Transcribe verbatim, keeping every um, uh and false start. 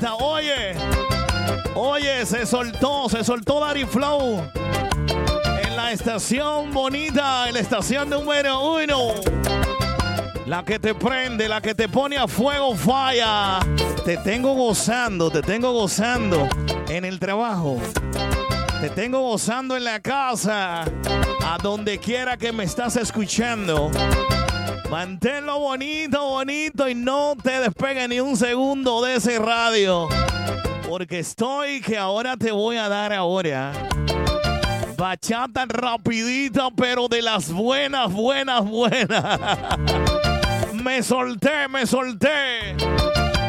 fiesta. Oye, oye, se soltó, se soltó Daddy Flow en la estación bonita, en la estación número uno. La que te prende, la que te pone a fuego, falla. Te tengo gozando, te tengo gozando en el trabajo. Te tengo gozando en la casa. A donde quiera que me estás escuchando. Manténlo bonito, bonito y no te despegue ni un segundo de ese radio. Porque estoy que ahora te voy a dar ahora. Bachata rapidita, pero de las buenas, buenas, buenas. Me solté, me solté.